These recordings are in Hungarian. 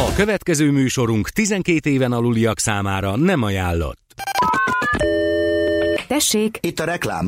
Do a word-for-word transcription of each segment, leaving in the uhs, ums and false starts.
A következő műsorunk tizenkét éven aluliak számára nem ajánlott. Tessék! Itt a reklám.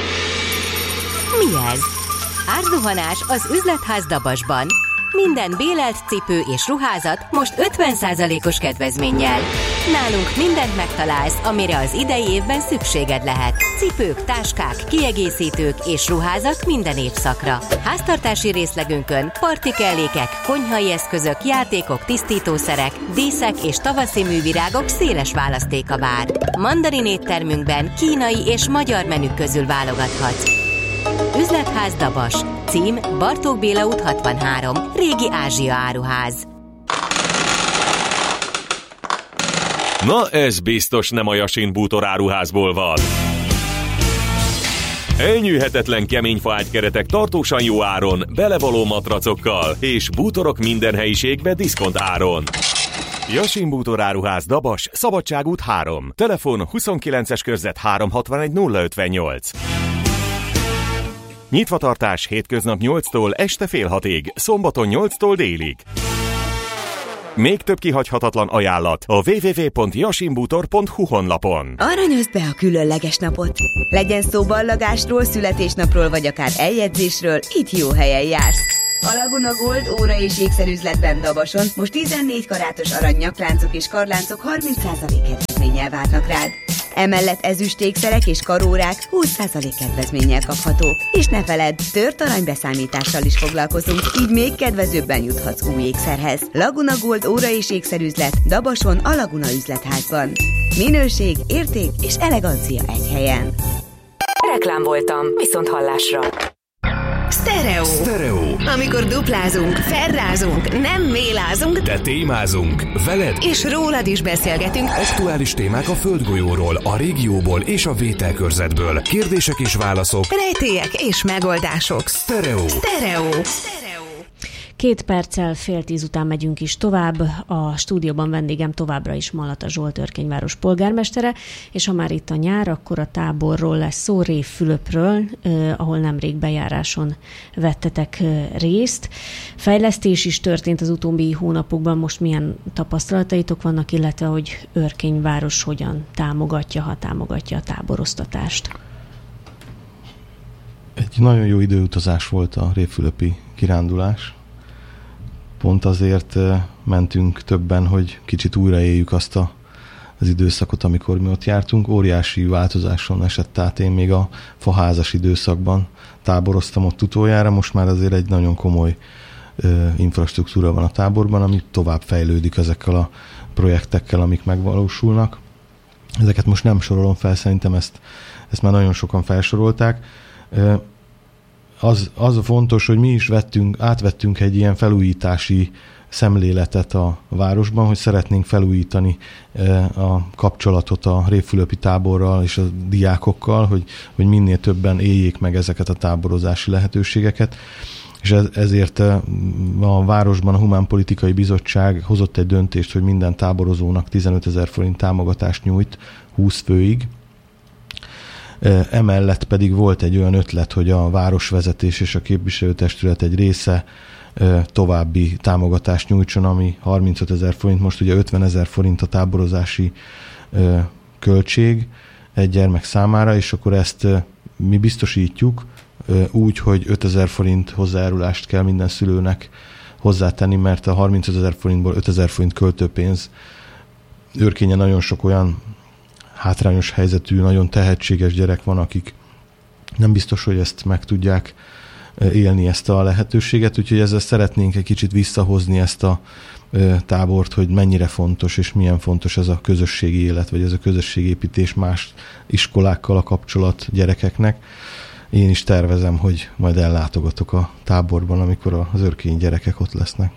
Mi ez? Árzuhanás az üzletház Dabasban. Minden bélelt cipő és ruházat most ötven százalékos kedvezménnyel. Nálunk mindent megtalálsz, amire az idei évben szükséged lehet. Cipők, táskák, kiegészítők és ruházat minden évszakra. Háztartási részlegünkön partikellékek, konyhai eszközök, játékok, tisztítószerek, díszek és tavaszi művirágok széles választéka vár. Mandarin éttermünkben kínai és magyar menük közül válogathatsz. Üzletház Dabas. Cím Bartók Béla út hatvanhárom. Régi Ázsia áruház. Na ez biztos nem a Jasin Bútor áruházból van. Elnyűhetetlen keményfa ágykeretek tartósan jó áron, belevaló matracokkal és bútorok minden helyiségbe diszkont áron. Jasin Bútor áruház Dabas, Szabadságút három. Telefon huszonkilences körzet háromszázhatvanegy nulla ötvennyolc. Nyitvatartás hétköznap nyolctól este fél hatig, szombaton nyolctól délig. Még több kihagyhatatlan ajánlat a double-u double-u double-u pont jasinbútor pont hu honlapon. Aranyozd be a különleges napot! Legyen szó ballagásról, születésnapról vagy akár eljegyzésről, itt jó helyen jársz. A Laguna Gold óra és ékszerüzletben Dabason most tizennégy karátos arany nyakláncok és karláncok harminc százalék kedvezménnyel várnak rád. Emellett ezüstékszerek és karórák húsz százalék kedvezménnyel kaphatók. És ne feledd, tört aranybeszámítással is foglalkozunk, így még kedvezőbben juthatsz új ékszerhez. Laguna Gold óra és ékszerüzlet Dabason a Laguna üzletházban. Minőség, érték és elegancia egy helyen. Reklám voltam, viszont hallásra. Stereo. Stereo. Amikor duplázunk, ferrázunk, nem mélázunk, de témázunk veled, és rólad is beszélgetünk. Aktuális témák a földgolyóról, a régióból és a vételkörzetből. Kérdések és válaszok, rejtélyek és megoldások. Stereo. Stereo. Két perccel fél tíz után megyünk is tovább. A stúdióban vendégem továbbra is Malata Zsolt, Örkény-város polgármestere, és ha már itt a nyár, akkor a táborról lesz szó, Révfülöpről, eh, ahol nemrég bejáráson vettetek eh, részt. Fejlesztés is történt az utóbbi hónapokban, most milyen tapasztalataitok vannak, illetve hogy Örkény-város hogyan támogatja, ha támogatja a táboroztatást? Egy nagyon jó időutazás volt a révfülöpi kirándulás. Pont azért mentünk többen, hogy kicsit újraéljük azt a, az időszakot, amikor mi ott jártunk. Óriási változáson esett át. Én még a faházas időszakban táboroztam ott utoljára, most már azért egy nagyon komoly ö, infrastruktúra van a táborban, ami tovább fejlődik ezekkel a projektekkel, amik megvalósulnak. Ezeket most nem sorolom fel, szerintem ezt, ezt már nagyon sokan felsorolták. Ö, Az, az a fontos, hogy mi is vettünk, átvettünk egy ilyen felújítási szemléletet a városban, hogy szeretnénk felújítani a kapcsolatot a révfülöpi táborral és a diákokkal, hogy, hogy minél többen éljék meg ezeket a táborozási lehetőségeket. És ezért a városban a Humánpolitikai Bizottság hozott egy döntést, hogy minden táborozónak tizenötezer forint támogatást nyújt húsz főig. Emellett pedig volt egy olyan ötlet, hogy a városvezetés és a képviselőtestület egy része további támogatást nyújtson, ami harmincötezer forint, most ugye ötvenezer forint a táborozási költség egy gyermek számára, és akkor ezt mi biztosítjuk úgy, hogy ötezer forint hozzájárulást kell minden szülőnek hozzátenni, mert a harmincötezer forintból ötezer forint költőpénz. Örkényen nagyon sok olyan hátrányos helyzetű, nagyon tehetséges gyerek van, akik nem biztos, hogy ezt meg tudják élni, ezt a lehetőséget, úgyhogy ezzel szeretnénk egy kicsit visszahozni ezt a tábort, hogy mennyire fontos és milyen fontos ez a közösségi élet, vagy ez a közösségépítés más iskolákkal a kapcsolat gyerekeknek. Én is tervezem, hogy majd ellátogatok a táborban, amikor az örkény gyerekek ott lesznek.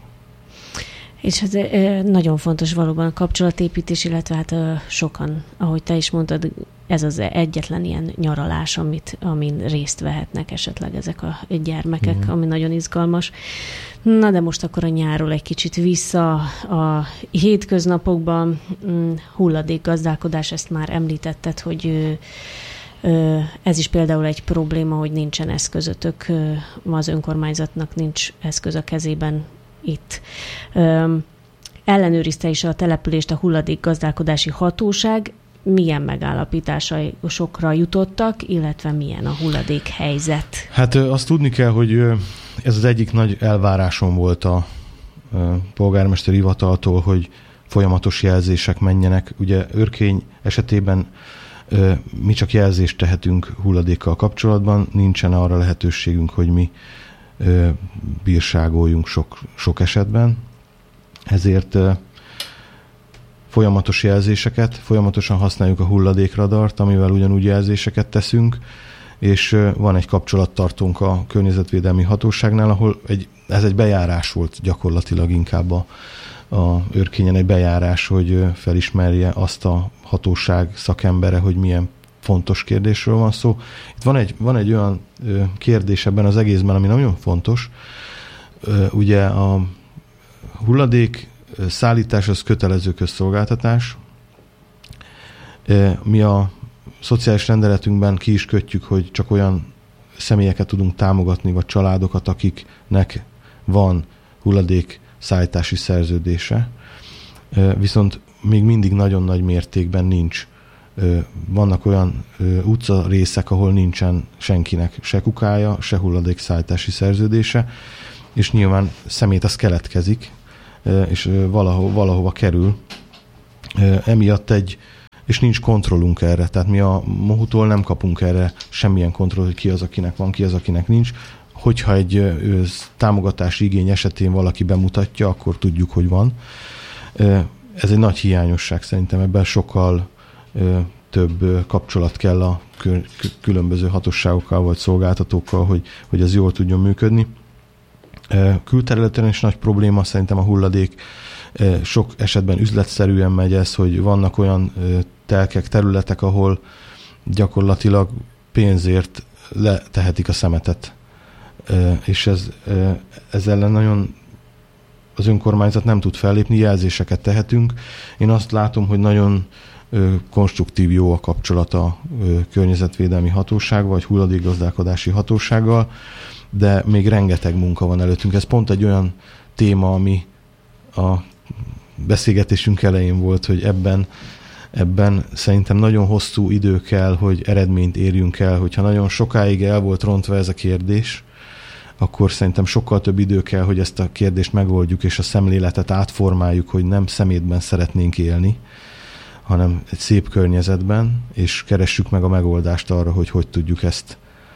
És hát nagyon fontos valóban a kapcsolatépítés, illetve hát sokan, ahogy te is mondtad, ez az egyetlen ilyen nyaralás, amit, amin részt vehetnek esetleg ezek a gyermekek, mm. ami nagyon izgalmas. Na de most akkor a nyárról egy kicsit vissza a hétköznapokban, hulladékgazdálkodás, ezt már említetted, hogy ez is például egy probléma, hogy nincsen eszközötök, az önkormányzatnak nincs eszköz a kezében itt. ellenőrizte is a települést a hulladékgazdálkodási hatóság. Milyen megállapításokra jutottak, illetve milyen a hulladék helyzet? Hát azt tudni kell, hogy ez az egyik nagy elvárásom volt a polgármesteri hivataltól, hogy folyamatos jelzések menjenek. Ugye Örkény esetében mi csak jelzést tehetünk hulladékkal kapcsolatban, nincsen arra lehetőségünk, hogy mi bírságoljunk sok, sok esetben. Ezért folyamatos jelzéseket, folyamatosan használjuk a hulladékradart, amivel ugyanúgy jelzéseket teszünk, és van egy kapcsolattartónk a környezetvédelmi hatóságnál, ahol egy, ez egy bejárás volt gyakorlatilag inkább a, a Örkényen egy bejárás, hogy felismerje azt a hatóság szakembere, hogy milyen fontos kérdésről van szó. Itt van egy, van egy olyan kérdés ebben az egészben, ami nagyon fontos. Ugye a hulladék szállítás az kötelező közszolgáltatás. Mi a szociális rendeletünkben ki is kötjük, hogy csak olyan személyeket tudunk támogatni, vagy családokat, akiknek van hulladék szállítási szerződése. Viszont még mindig nagyon nagy mértékben nincs. Vannak olyan utcarészek, ahol nincsen senkinek se kukája, se hulladékszállítási szerződése, és nyilván szemét az keletkezik, és valahova, valahova kerül. Emiatt egy, és nincs kontrollunk erre, tehát mi a Mohutól nem kapunk erre semmilyen kontroll, hogy ki az, akinek van, ki az, akinek nincs. Hogyha egy támogatási igény esetén valaki bemutatja, akkor tudjuk, hogy van. Ez egy nagy hiányosság szerintem, ebben sokkal több kapcsolat kell a különböző hatóságokkal vagy szolgáltatókkal, hogy, hogy ez jól tudjon működni. Külterületen is nagy probléma szerintem a hulladék. Sok esetben üzletszerűen megy ez, hogy vannak olyan telkek, területek, ahol gyakorlatilag pénzért letehetik a szemetet. És ez, ez ellen nagyon az önkormányzat nem tud fellépni, jelzéseket tehetünk. Én azt látom, hogy nagyon konstruktív, jó a kapcsolat a környezetvédelmi hatóság vagy hulladékgazdálkodási hatósággal, de még rengeteg munka van előttünk. Ez pont egy olyan téma, ami a beszélgetésünk elején volt, hogy ebben, ebben szerintem nagyon hosszú idő kell, hogy eredményt érjünk el. Hogyha nagyon sokáig el volt rontva ez a kérdés, akkor szerintem sokkal több idő kell, hogy ezt a kérdést megoldjuk, és a szemléletet átformáljuk, hogy nem szemétben szeretnénk élni, hanem egy szép környezetben, és keressük meg a megoldást arra, hogy hogy tudjuk ezt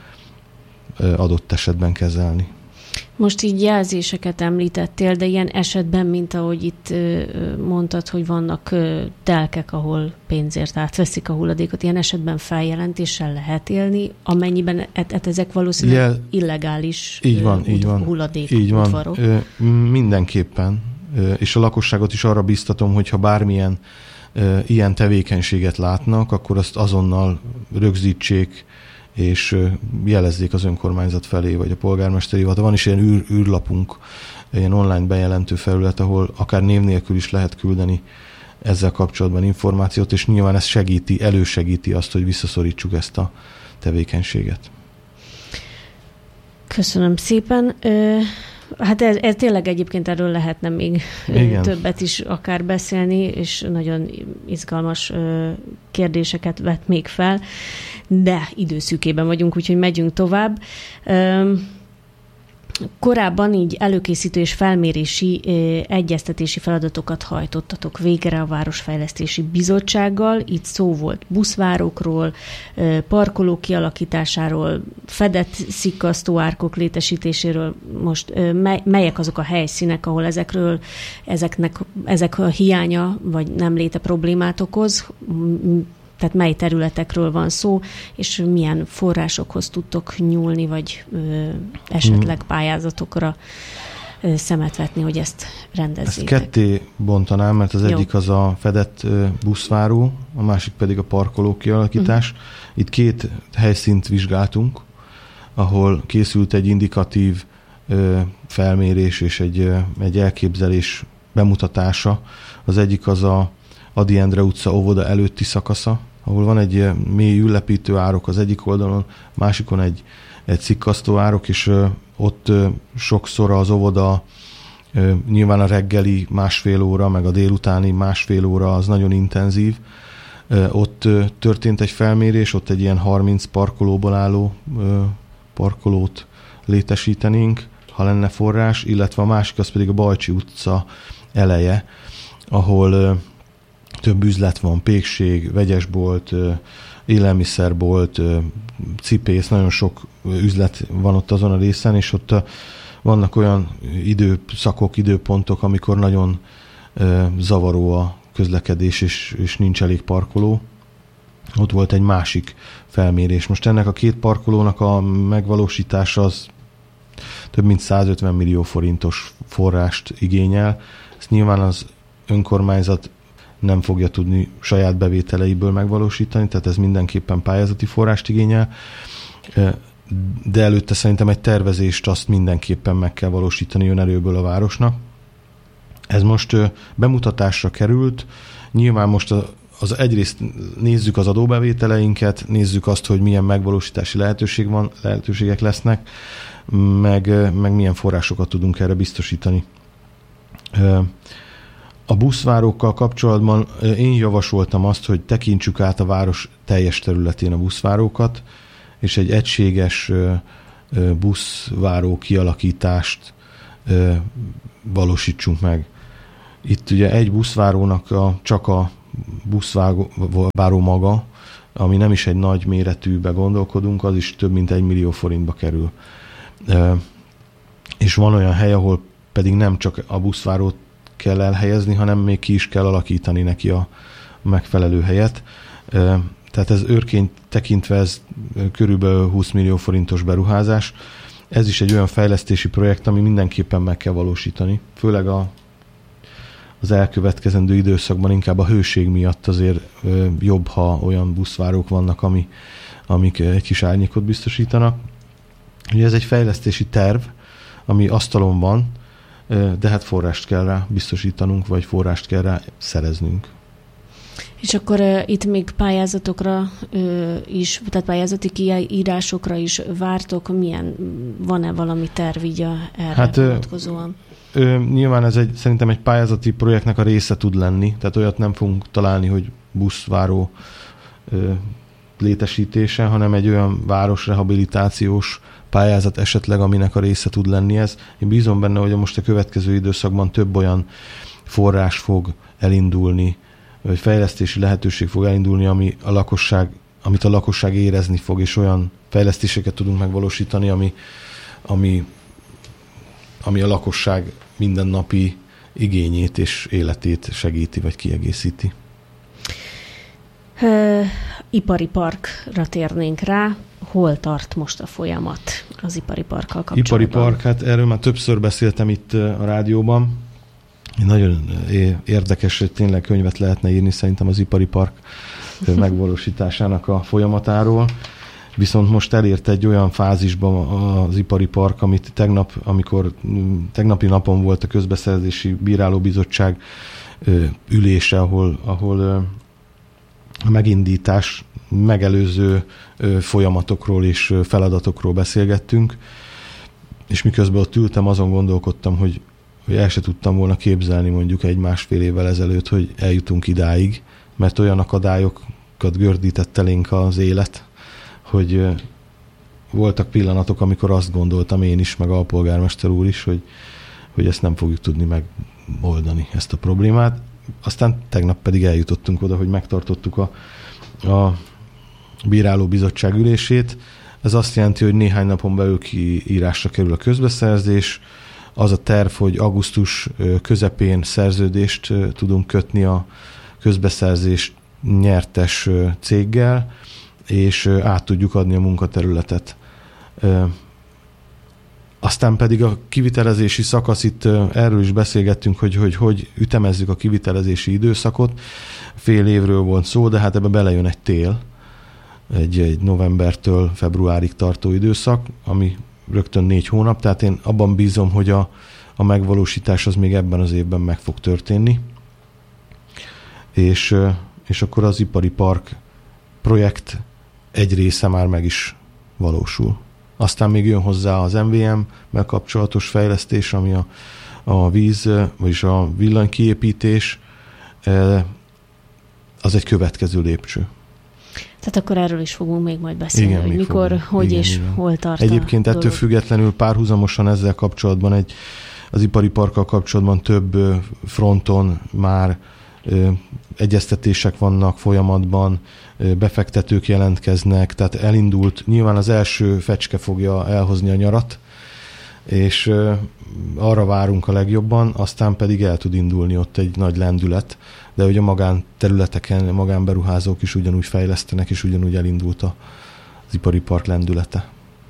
adott esetben kezelni. Most így jelzéseket említettél, de ilyen esetben, mint ahogy itt mondtad, hogy vannak telkek, ahol pénzért átveszik a hulladékot, ilyen esetben feljelentéssel lehet élni, amennyiben et, ezek valószínűleg Jel... illegális így van, így van. hulladék így van. udvarok. Mindenképpen. És a lakosságot is arra biztatom, hogyha bármilyen ilyen tevékenységet látnak, akkor azt azonnal rögzítsék, és jelezzék az önkormányzat felé, vagy a polgármesteri hivatal. Van is ilyen űr, űrlapunk, ilyen online bejelentő felület, ahol akár név nélkül is lehet küldeni ezzel kapcsolatban információt, és nyilván ez segíti, elősegíti azt, hogy visszaszorítsuk ezt a tevékenységet. Köszönöm szépen. Hát ez, ez tényleg egyébként erről lehetne még Igen. többet is akár beszélni, és nagyon izgalmas kérdéseket vet még fel, de időszűkében vagyunk, úgyhogy megyünk tovább. Korábban így előkészítő és felmérési egyeztetési feladatokat hajtottatok végre a Városfejlesztési Bizottsággal. Itt szó volt buszvárokról, parkolók kialakításáról, fedett szikkasztóárkok létesítéséről. Most melyek azok a helyszínek, ahol ezekről, ezeknek, ezek a hiánya vagy nem léte problémát okoz? Tehát mely területekről van szó, és milyen forrásokhoz tudtok nyúlni, vagy ö, esetleg pályázatokra ö, szemet vetni, hogy ezt rendezzétek. Ezt ketté bontanám, mert az Jó. egyik az a fedett ö, buszváró, a másik pedig a parkoló kialakítás. Uh-huh. Itt két helyszínt vizsgáltunk, ahol készült egy indikatív ö, felmérés és egy, ö, egy elképzelés bemutatása. Az egyik az a Ady Endre utca óvoda előtti szakasza, ahol van egy mély ülepítő árok az egyik oldalon, másikon egy, egy szikkasztó árok, és ott sokszor az óvoda Nyilván a reggeli másfél óra, meg a délutáni másfél óra az nagyon intenzív. Ott történt egy felmérés, ott egy ilyen harminc parkolóból álló parkolót létesítenénk, ha lenne forrás, illetve a másik az pedig a Bajcsi utca eleje, ahol több üzlet van, pékség, vegyesbolt, élelmiszerbolt, cipész, nagyon sok üzlet van ott azon a részen, és ott vannak olyan időszakok, időpontok, amikor nagyon zavaró a közlekedés, és, és nincs elég parkoló. Ott volt egy másik felmérés. Most ennek a két parkolónak a megvalósítása az több mint százötven millió forintos forrást igényel. Ezt nyilván az önkormányzat nem fogja tudni saját bevételeiből megvalósítani, tehát ez mindenképpen pályázati forrást igényel, de előtte szerintem egy tervezést azt mindenképpen meg kell valósítani önerőből a városnak. Ez most bemutatásra került, nyilván most az egyrészt nézzük az adóbevételeinket, nézzük azt, hogy milyen megvalósítási lehetőség van, lehetőségek lesznek, meg, meg milyen forrásokat tudunk erre biztosítani. A buszvárókkal kapcsolatban én javasoltam azt, hogy tekintsük át a város teljes területén a buszvárókat, és egy egységes buszváró kialakítást valósítsunk meg. Itt ugye egy buszvárónak a, csak a buszváró maga, ami nem is egy nagy méretűbe gondolkodunk, az is több mint egy millió forintba kerül. És van olyan hely, ahol pedig nem csak a buszvárót kell elhelyezni, hanem még ki is kell alakítani neki a megfelelő helyet. Tehát ez őrként tekintve ez körülbelül húsz millió forintos beruházás. Ez is egy olyan fejlesztési projekt, ami mindenképpen meg kell valósítani. Főleg a, az elkövetkezendő időszakban inkább a hőség miatt azért jobb, ha olyan buszvárók vannak, ami, amik egy kis árnyékot biztosítanak. Ugye ez egy fejlesztési terv, ami asztalon van, de hát forrást kell rá biztosítanunk, vagy forrást kell rá szereznünk. És akkor uh, itt még pályázatokra uh, is, tehát pályázati kiírásokra is vártok, milyen, van-e valami terv így a, erre hát, vonatkozóan? Uh, uh, nyilván ez egy, szerintem egy pályázati projektnek a része tud lenni, tehát olyat nem fogunk találni, hogy buszváró uh, létesítése, hanem egy olyan városrehabilitációs pályázat esetleg, aminek a része tud lenni ez. Én bízom benne, hogy most a következő időszakban több olyan forrás fog elindulni, vagy fejlesztési lehetőség fog elindulni, ami a lakosság, amit a lakosság érezni fog, és olyan fejlesztéseket tudunk megvalósítani, ami, ami, ami a lakosság mindennapi igényét és életét segíti, vagy kiegészíti. Uh, ipari parkra térnénk rá. Hol tart most a folyamat az ipari parkkal kapcsolatban? Ipari park, hát erről már többször beszéltem itt a rádióban. Nagyon érdekes, hogy tényleg könyvet lehetne írni szerintem az ipari park megvalósításának a folyamatáról. Viszont most elért egy olyan fázisban az ipari park, amit tegnap, amikor tegnapi napon volt a közbeszerzési bírálóbizottság ülése, ahol, ahol a megindítás megelőző folyamatokról és feladatokról beszélgettünk, és miközben ott ültem, azon gondolkodtam, hogy, hogy el se tudtam volna képzelni mondjuk egy másfél évvel ezelőtt, hogy eljutunk idáig, mert olyan akadályokat gördített elénk az élet, hogy voltak pillanatok, amikor azt gondoltam én is, meg a polgármester úr is, hogy, hogy ezt nem fogjuk tudni megoldani, ezt a problémát. Aztán tegnap pedig eljutottunk oda, hogy megtartottuk a, a bírálóbizottság ülését. Ez azt jelenti, hogy néhány napon belül kiírásra kerül a közbeszerzés. Az a terv, hogy augusztus közepén szerződést tudunk kötni a közbeszerzés nyertes céggel, és át tudjuk adni a munkaterületet. Aztán pedig a kivitelezési szakasz, itt erről is beszélgettünk, hogy hogy, hogy ütemezzük a kivitelezési időszakot. Fél évről volt szó, de hát ebbe belejön egy tél, egy, egy novembertől februárig tartó időszak, ami rögtön négy hónap, tehát én abban bízom, hogy a, a megvalósítás az még ebben az évben meg fog történni. És, és akkor az ipari park projekt egy része már meg is valósul. Aztán még jön hozzá az em vé em-mel kapcsolatos fejlesztés, ami a, a víz, vagyis a villanykiépítés az egy következő lépcső. Tehát akkor erről is fogunk még majd beszélni, igen, hogy mikor, fogunk. hogy igen, és igen. hol tart Egyébként a ettől dolog. Függetlenül párhuzamosan ezzel kapcsolatban egy, az ipari parkkal kapcsolatban több fronton már ö, egyeztetések vannak folyamatban, ö, befektetők jelentkeznek, tehát elindult, nyilván az első fecske fogja elhozni a nyarat, és ö, arra várunk a legjobban, aztán pedig el tud indulni ott egy nagy lendület, de ugye a magánterületeken, a magánberuházók is ugyanúgy fejlesztenek, és ugyanúgy elindult az ipari park lendülete.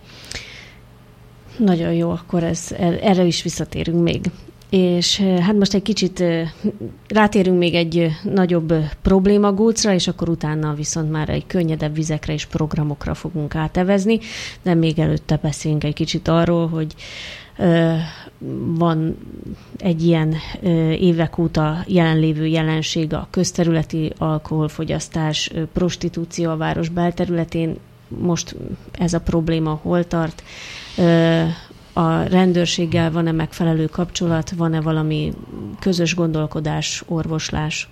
Nagyon jó, akkor ez, erre is visszatérünk még. És hát most egy kicsit rátérünk még egy nagyobb problémagócra, és akkor utána viszont már egy könnyedebb vizekre és programokra fogunk átevezni, de még előtte beszélünk egy kicsit arról, hogy van egy ilyen évek óta jelenlévő jelenség, a közterületi alkoholfogyasztás, prostitúció a város belterületén. Most ez a probléma hol tart? A rendőrséggel van-e megfelelő kapcsolat? Van-e valami közös gondolkodás, orvoslás?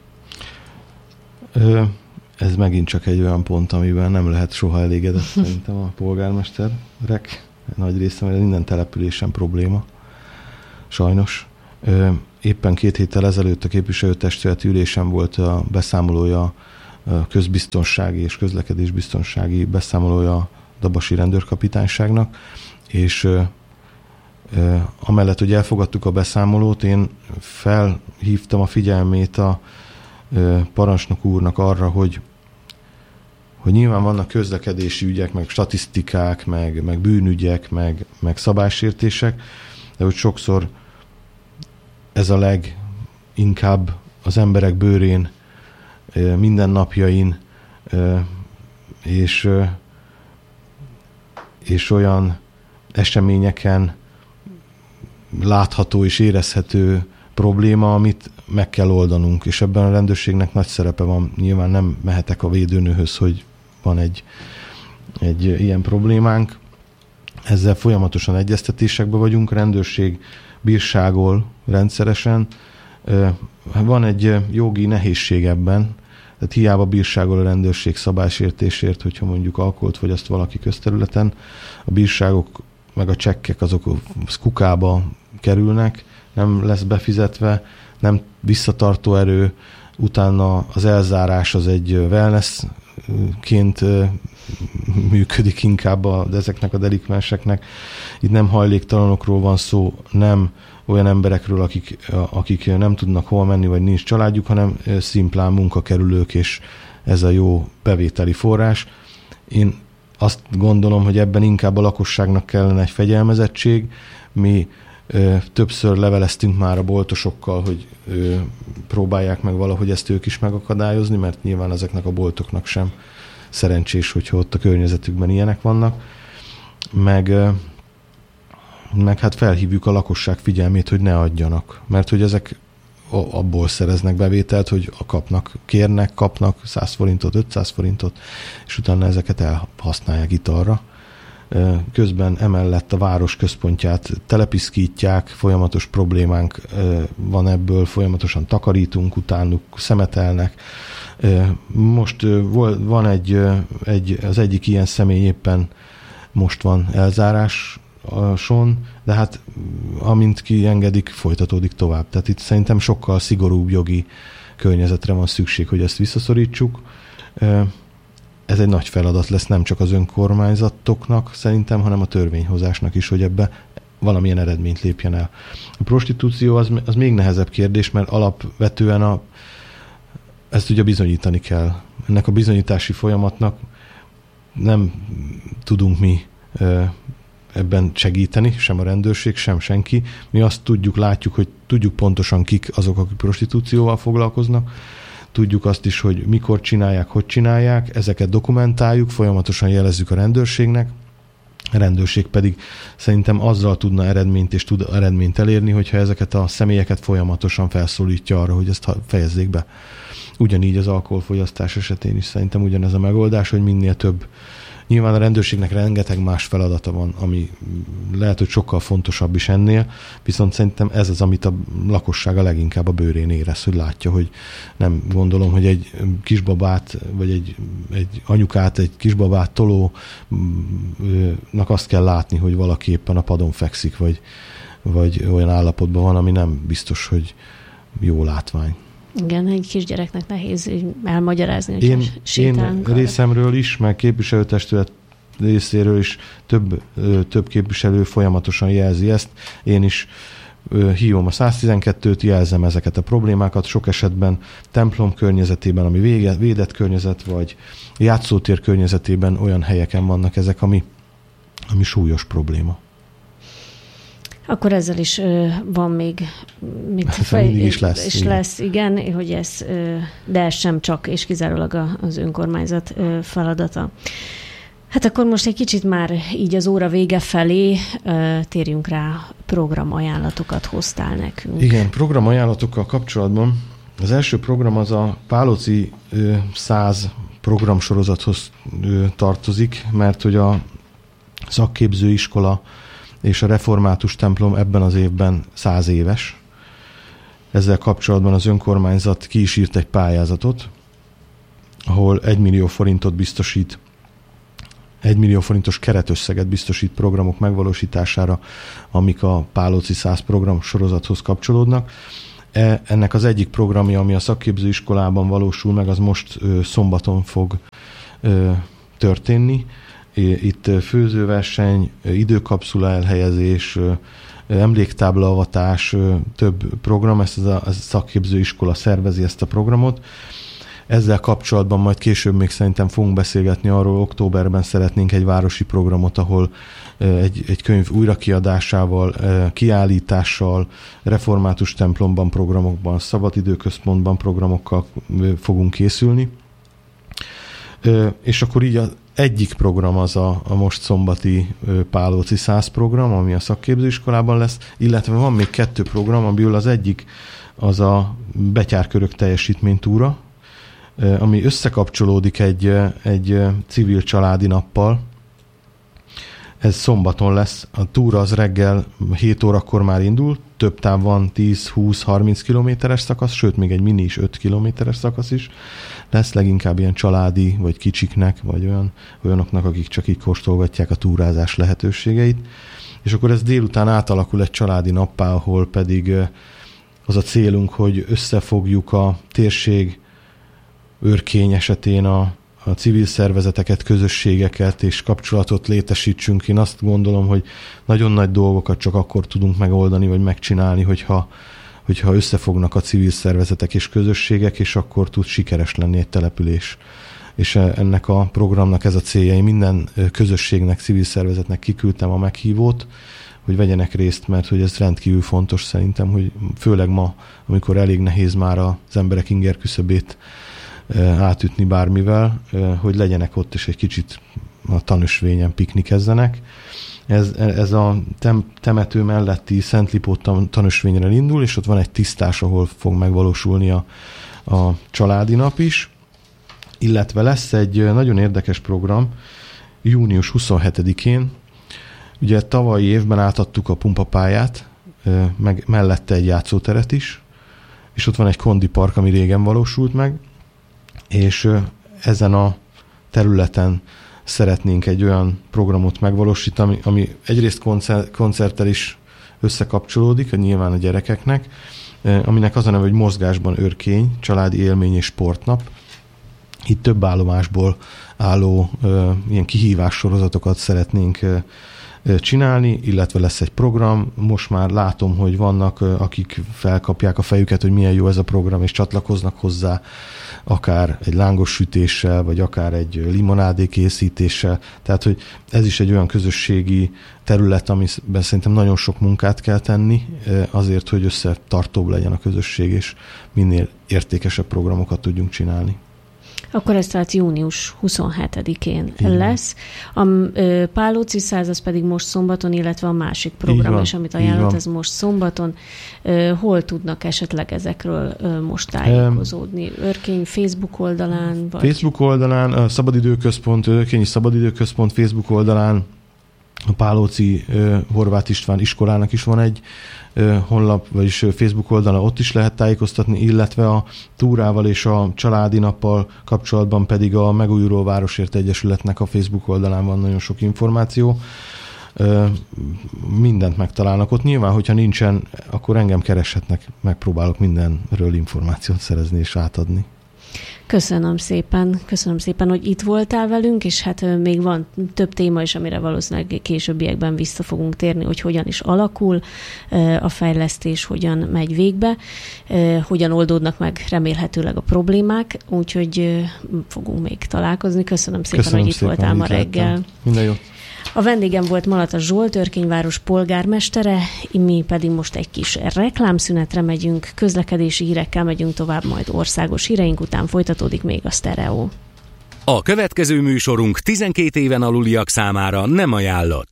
Ez megint csak egy olyan pont, amiben nem lehet soha elégedett szerintem a polgármesterek. Nagy része, mert minden településen probléma. Sajnos. Éppen két héttel ezelőtt a képviselőtestületi ülésen volt a beszámolója, a közbiztonsági és közlekedésbiztonsági beszámolója a dabasi rendőrkapitányságnak, és amellett, hogy elfogadtuk a beszámolót, én felhívtam a figyelmét a parancsnok úrnak arra, hogy hogy nyilván vannak közlekedési ügyek, meg statisztikák, meg, meg bűnügyek, meg, meg szabálysértések, de hogy sokszor ez a leginkább az emberek bőrén, mindennapjain, és, és olyan eseményeken látható és érezhető probléma, amit meg kell oldanunk, és ebben a rendőrségnek nagy szerepe van. Nyilván nem mehetek a védőnőhöz, hogy van egy, egy ilyen problémánk. Ezzel folyamatosan egyeztetésekben vagyunk, a rendőrség bírságol rendszeresen. Van egy jogi nehézség ebben, tehát hiába bírságol a rendőrség szabálysértésért, hogyha mondjuk alkoholt fogyaszt valaki közterületen, a bírságok meg a csekkek azok kukába kerülnek, nem lesz befizetve, nem visszatartó erő, utána az elzárás az egy wellnessként működik inkább a, de ezeknek a delikvenseknek. Itt nem hajléktalanokról van szó, nem olyan emberekről, akik, akik nem tudnak hova menni, vagy nincs családjuk, hanem szimplán munkakerülők, és ez a jó bevételi forrás. Én azt gondolom, hogy ebben inkább a lakosságnak kellene egy fegyelmezettség. Mi ö, többször leveleztünk már a boltosokkal, hogy ö, próbálják meg valahogy ezt ők is megakadályozni, mert nyilván ezeknek a boltoknak sem szerencsés, hogyha ott a környezetükben ilyenek vannak. Meg, ö, meg hát felhívjuk a lakosság figyelmét, hogy ne adjanak, mert hogy ezek abból szereznek bevételt, hogy kapnak, kérnek, kapnak száz forintot, ötszáz forintot, és utána ezeket elhasználják italra. Közben emellett a város központját telepiszkítják, folyamatos problémánk van ebből, folyamatosan takarítunk utánuk, szemetelnek. Most van egy, egy, az egyik ilyen személy éppen most van elzáráson, de hát amint kiengedik, folytatódik tovább. Tehát itt szerintem sokkal szigorúbb jogi környezetre van szükség, hogy ezt visszaszorítsuk. Ez egy nagy feladat lesz nem csak az önkormányzatoknak szerintem, hanem a törvényhozásnak is, hogy ebbe valamilyen eredményt lépjen el. A prostitúció az, az még nehezebb kérdés, mert alapvetően a, ezt ugye bizonyítani kell. Ennek a bizonyítási folyamatnak nem tudunk mi ebben segíteni, sem a rendőrség, sem senki. Mi azt tudjuk, látjuk, hogy tudjuk pontosan kik azok, akik prostitúcióval foglalkoznak. Tudjuk azt is, hogy mikor csinálják, hogy csinálják, ezeket dokumentáljuk, folyamatosan jelezzük a rendőrségnek. A rendőrség pedig szerintem azzal tudna eredményt és tud eredményt elérni, hogyha ezeket a személyeket folyamatosan felszólítja arra, hogy ezt fejezzék be. Ugyanígy az alkoholfogyasztás esetén is szerintem ugyanez a megoldás, hogy minél több Nyilván a rendőrségnek rengeteg más feladata van, ami lehet, hogy sokkal fontosabb is ennél, viszont szerintem ez az, amit a lakosság a leginkább a bőrén érez, hogy látja, hogy nem gondolom, hogy egy kisbabát, vagy egy, egy anyukát, egy kisbabát tolónak azt kell látni, hogy valaki éppen a padon fekszik, vagy, vagy olyan állapotban van, ami nem biztos, hogy jó látvány. Igen, egy kisgyereknek nehéz elmagyarázni, hogy én, sétálunk. Én részemről is, meg képviselőtestület részéről is több, több képviselő folyamatosan jelzi ezt. Én is hívom a száztizenkettőt, jelzem ezeket a problémákat. Sok esetben templom környezetében, ami vége, védett környezet, vagy játszótér környezetében olyan helyeken vannak ezek, ami, ami súlyos probléma. Akkor ezzel is ö, van még mit fej, mindig is lesz. És igen. lesz, igen, hogy ez, ö, de ez sem csak és kizárólag az önkormányzat ö, feladata. Hát akkor most egy kicsit már így az óra vége felé ö, térjünk rá, programajánlatokat hoztál nekünk. Igen, programajánlatokkal kapcsolatban az első program az a Pálóci ö, száz programsorozathoz ö, tartozik, mert hogy a szakképzőiskola és a református templom ebben az évben száz éves. Ezzel kapcsolatban az önkormányzat ki is írt egy pályázatot, ahol egy millió forintot biztosít, egy millió forintos keretösszeget biztosít programok megvalósítására, amik a Pálóci száz program sorozathoz kapcsolódnak. E, ennek az egyik programja, ami a szakképzőiskolában valósul meg, az most ö, szombaton fog ö, történni. Itt főzőverseny, időkapszula elhelyezés, emléktáblaavatás, több program, ezt a, a szakképzőiskola szervezi ezt a programot. Ezzel kapcsolatban majd később még szerintem fogunk beszélgetni arról, októberben szeretnénk egy városi programot, ahol egy, egy könyv újrakiadásával, kiállítással, református templomban programokban, szabadidőközpontban programokkal fogunk készülni. És akkor így az egyik program az a, a most szombati Pálóci száz program, ami a szakképzőiskolában lesz, illetve van még kettő program, amiből az egyik az a betyárkörök teljesítménytúra, ami összekapcsolódik egy, egy civil családi nappal. Ez szombaton lesz. A túra az reggel hét órakor már indul, több táv van, tíz, húsz, harminc kilométeres szakasz, sőt még egy mini is öt kilométeres szakasz is lesz, leginkább ilyen családi, vagy kicsiknek, vagy olyan, olyanoknak, akik csak így kóstolgatják a túrázás lehetőségeit. És akkor ez délután átalakul egy családi nappá, ahol pedig az a célunk, hogy összefogjuk a térség őrkény esetén a a civil szervezeteket, közösségeket és kapcsolatot létesítsünk. Én azt gondolom, hogy nagyon nagy dolgokat csak akkor tudunk megoldani, vagy megcsinálni, hogyha, hogyha összefognak a civil szervezetek és közösségek, és akkor tud sikeres lenni egy település. És ennek a programnak ez a célja. Én minden közösségnek, civil szervezetnek kiküldtem a meghívót, hogy vegyenek részt, mert hogy ez rendkívül fontos szerintem, hogy főleg ma, amikor elég nehéz már az emberek inger küszöbét átütni bármivel, hogy legyenek ott, és egy kicsit a tanösvényen piknikezzenek. Ez, ez a tem, temető melletti Szent Lipó tanösvényre indul, és ott van egy tisztás, ahol fog megvalósulni a, a családi nap is, illetve lesz egy nagyon érdekes program június huszonhetedikén. Ugye tavalyi évben átadtuk a pumpapályát, meg mellette egy játszóteret is, és ott van egy kondipark, ami régen valósult meg, és ezen a területen szeretnénk egy olyan programot megvalósítani, ami egyrészt koncert, koncerttel is összekapcsolódik, nyilván a gyerekeknek, aminek az a neve, hogy Mozgásban őrkény, családi élmény és sportnap. Itt több állomásból álló ilyen kihívás sorozatokat szeretnénk csinálni, illetve lesz egy program. Most már látom, hogy vannak, akik felkapják a fejüket, hogy milyen jó ez a program, és csatlakoznak hozzá, akár egy lángos sütéssel, vagy akár egy limonádé készítéssel. Tehát, hogy ez is egy olyan közösségi terület, amiben szerintem nagyon sok munkát kell tenni, azért, hogy összetartóbb legyen a közösség, és minél értékesebb programokat tudjunk csinálni. Akkor ez tehát június huszonhetedikén Igen. lesz. A Pálóci száz az pedig most szombaton, illetve a másik program is, amit ajánlott, ez most szombaton. Hol tudnak esetleg ezekről most tájékozódni? Örkény Facebook oldalán? Vagy? Facebook oldalán, a Szabadidőközpont, Örkényi Szabadidőközpont Facebook oldalán, a Pálóci uh, Horváth István iskolának is van egy uh, honlap, vagyis Facebook oldala, ott is lehet tájékoztatni, illetve a túrával és a családi nappal kapcsolatban pedig a Megújuló Városért Egyesületnek a Facebook oldalán van nagyon sok információ. Uh, mindent megtalálnak ott. Nyilván, hogyha nincsen, akkor engem kereshetnek, megpróbálok mindenről információt szerezni és átadni. Köszönöm szépen, köszönöm szépen, hogy itt voltál velünk, és hát még van több téma is, amire valószínűleg későbbiekben vissza fogunk térni, hogy hogyan is alakul a fejlesztés, hogyan megy végbe, hogyan oldódnak meg remélhetőleg a problémák, úgyhogy fogunk még találkozni. Köszönöm szépen, köszönöm hogy itt szépen, voltál ma reggel. Minden jót. A vendégem volt Malata Zsolt, Örkényváros polgármestere, mi pedig most egy kis reklámszünetre megyünk, közlekedési hírekkel megyünk tovább, majd országos híreink után folytatódik még a sztereó. A következő műsorunk tizenkét éven aluliak számára nem ajánlott.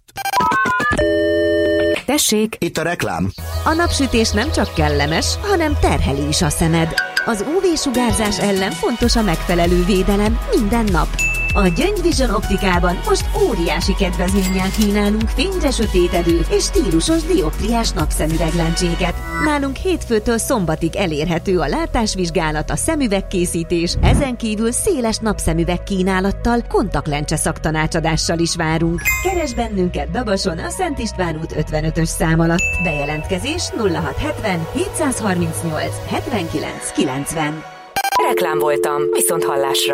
Tessék, itt a reklám. A napsütés nem csak kellemes, hanem terheli is a szemed. Az ú vé-sugárzás ellen fontos a megfelelő védelem minden nap. A Gyöngyvision optikában most óriási kedvezménnyel kínálunk fényre sötétedő és stílusos dioptriás napszemüveglencséket. Nálunk hétfőtől szombatig elérhető a látásvizsgálat, a szemüvegkészítés, ezen kívül széles napszemüveg kínálattal, kontaktlencse szaktanácsadással is várunk. Keresd bennünket Dabason a Szent István út ötvenötös szám alatt. Bejelentkezés nulla hat hetven hétszázharmincnyolc hetvenkilenc kilencven. Reklám voltam, viszont hallásra.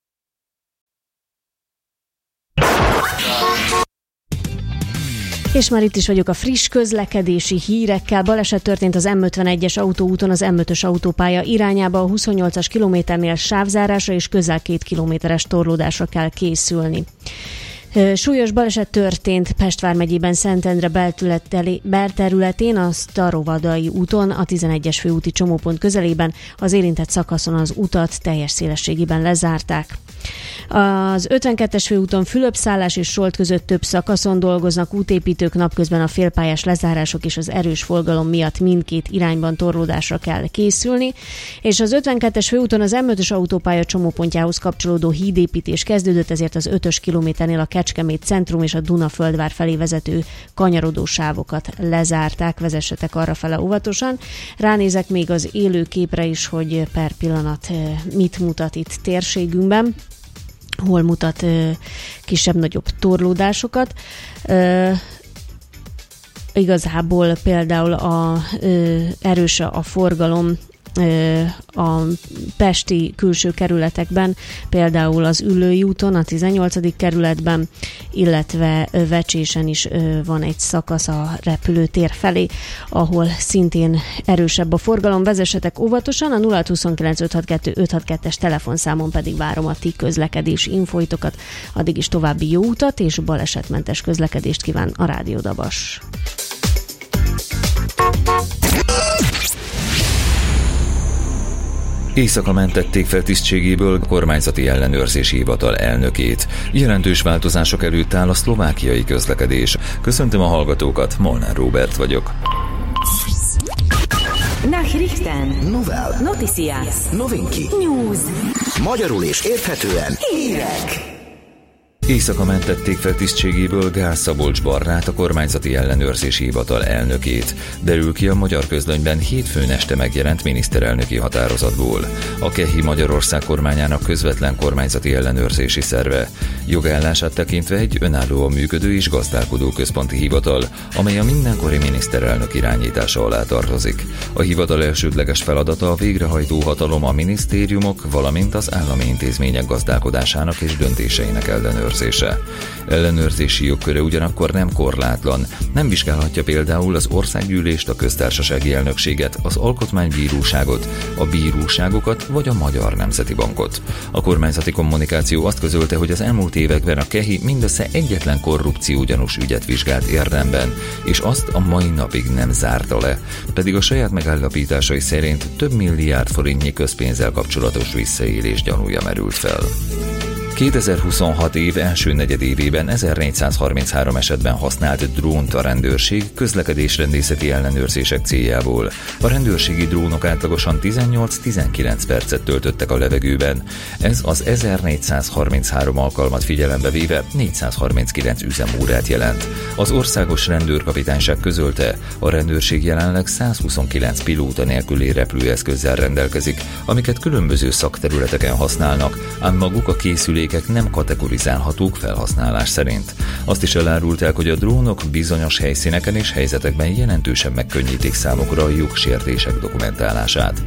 És már itt is vagyok a friss közlekedési hírekkel. Baleset történt az M ötvenegyes autóúton az M ötös autópálya irányába, a huszonnyolcas kilométernél sávzárásra és közel két kilométeres torlódásra kell készülni. Súlyos baleset történt Pest vármegyében Szentendre belterületén, a Starovadai úton, a tizenegyes főúti csomópont közelében. Az érintett szakaszon az utat teljes szélességében lezárták. Az ötvenkettes főúton Fülöp-szállás és Solt között több szakaszon dolgoznak útépítők, napközben a félpályás lezárások és az erős forgalom miatt mindkét irányban torlódásra kell készülni, és az ötvenkettes főúton az M ötös autópálya csomópontjához kapcsolódó hídépítés kezdődött, ezért az ötös kilométernél a Kecskemét centrum és a Dunaföldvár felé vezető kanyarodó sávokat lezárták, vezessetek arrafele óvatosan. Ránézek még az élő képre is, hogy per pillanat mit mutat itt térségünkben, hol mutat kisebb-nagyobb torlódásokat. Igazából például a, erős a forgalom a pesti külső kerületekben, például az Üllői úton, a tizennyolcadik kerületben, illetve Vecsésen is van egy szakasz a repülőtér felé, ahol szintén erősebb a forgalom. Vezessetek óvatosan, a nulla huszonkilenc ötszázhatvankettő ötszázhatvankettes telefonszámon pedig várom a ti közlekedési infoitokat. Addig is további jó utat és balesetmentes közlekedést kíván a Rádió Dabas. Éjszaka mentették fel tisztségéből a kormányzati ellenőrzési hivatal elnökét. Jelentős változások előtt áll a szlovákiai közlekedés. Köszöntöm a hallgatókat, Molnár Róbert vagyok. Nachrichten. Novel. Noticias. Novinki. News. Magyarul és érthetően. Hírek. Éjszaka mentették fel tisztségéből Gál Szabolcs Barrát, a kormányzati ellenőrzési hivatal elnökét. Derül ki a Magyar Közlönyben hétfőn este megjelent miniszterelnöki határozatból. A KEHI Magyarország kormányának közvetlen kormányzati ellenőrzési szerve. Jogállását tekintve egy önállóan működő és gazdálkodó központi hivatal, amely a mindenkori miniszterelnök irányítása alá tartozik. A hivatal elsődleges feladata a végrehajtó hatalom, a minisztériumok, valamint az állami intézmények gazdálkodásának és döntéseinek ellenőrzése. ellenőrzése. Ellenőrzési jogköre ugyanakkor nem korlátlan. Nem vizsgálhatja például az országgyűlést, a köztársasági elnökséget, az alkotmánybíróságot, a bíróságokat vagy a Magyar Nemzeti Bankot. A kormányzati kommunikáció azt közölte, hogy az elmúlt években a KEHI mindössze egyetlen korrupciógyanús ügyet vizsgált érdemben, és azt a mai napig nem zárta le, pedig a saját megállapításai szerint több milliárd forintnyi közpénzzel kapcsolatos visszaélés gyanúja merült fel. kétezer-huszonhat év első negyedévében ezernégyszázharminchárom esetben használt drónt a rendőrség közlekedésrendészeti ellenőrzések céljából. A rendőrségi drónok átlagosan tizennyolc-tizenkilenc percet töltöttek a levegőben. Ez az ezernégyszázharminchárom alkalmat figyelembe véve négyszázharminckilenc üzemórát jelent. Az országos rendőrkapitányság közölte, a rendőrség jelenleg százhuszonkilenc pilóta nélküli repülőeszközzel rendelkezik, amiket különböző szakterületeken használnak, ám maguk a készülék nem kategorizálhatók felhasználás szerint. Azt is elárulták, hogy a drónok bizonyos helyszíneken és helyzetekben jelentősen megkönnyítik számukra a jogsértések dokumentálását.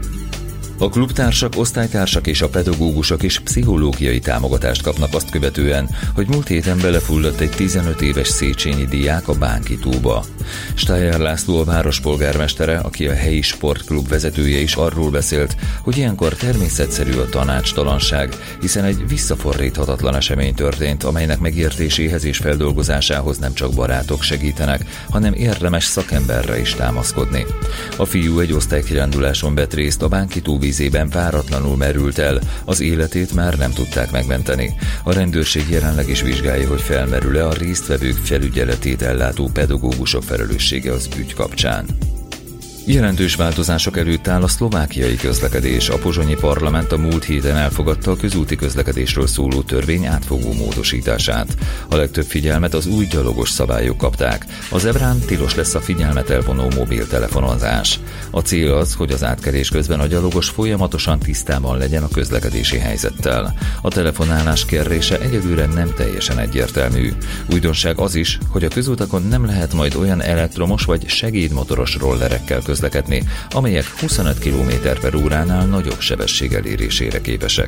A klubtársak, osztálytársak és a pedagógusok is pszichológiai támogatást kapnak azt követően, hogy múlt héten belefulladt egy tizenöt éves széchenyi diák a Bánki-tóba. Steyer László a várospolgármestere, aki a helyi sportklub vezetője, is arról beszélt, hogy ilyenkor természetszerű a tanácstalanság, hiszen egy visszafordíthatatlan esemény történt, amelynek megértéséhez és feldolgozásához nem csak barátok segítenek, hanem érdemes szakemberre is támaszkodni. A fiú egy osztálykiránduláson vett részt, a Bánki-tó vízében páratlanul merült el, az életét már nem tudták megmenteni. A rendőrség jelenleg is vizsgálja, hogy felmerül-e a résztvevők felügyeletét ellátó pedagógusok felelőssége az ügy kapcsán. Jelentős változások előtt áll a szlovákiai közlekedés. A pozsonyi parlament a múlt héten elfogadta a közúti közlekedésről szóló törvény átfogó módosítását. A legtöbb figyelmet az új gyalogos szabályok kapták. A zebrán tilos lesz a figyelmet elvonó mobiltelefonozás. A cél az, hogy az átkelés közben a gyalogos folyamatosan tisztában legyen a közlekedési helyzettel. A telefonálás kérése egyelőre nem teljesen egyértelmű. Újdonság az is, hogy a közutakon nem lehet majd olyan elektromos vagy segédmotoros rollerekkel közlekedni, amelyek huszonöt kilométer per óránál nagyobb sebesség elérésére képesek.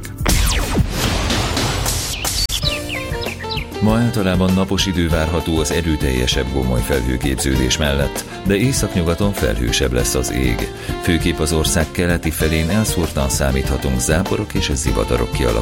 Ma általában napos idő várható az erőteljesebb gomoly felhőképződés mellett, de északnyugaton felhősebb lesz az ég. Főképp az ország keleti felén elszórtan számíthatunk záporok és zivatarok kialakulására.